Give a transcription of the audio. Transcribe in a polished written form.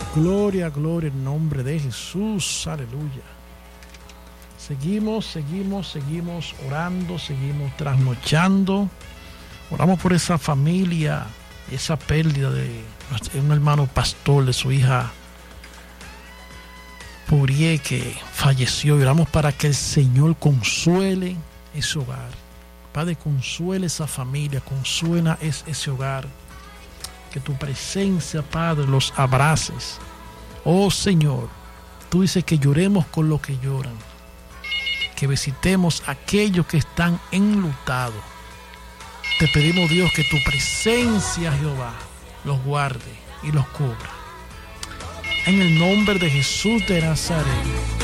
Gloria, gloria en nombre de Jesús. Aleluya. Seguimos orando, seguimos trasnochando. Oramos por esa familia, esa pérdida de un hermano pastor, de su hija Purie, que falleció. Y oramos para que el Señor consuele ese hogar. Padre, consuele esa familia, consuela ese hogar. Que tu presencia, Padre, los abraces. Oh Señor, tú dices que lloremos con los que lloran. Que visitemos a aquellos que están enlutados. Te pedimos, Dios, que tu presencia, Jehová, los guarde y los cubra. En el nombre de Jesús de Nazaret.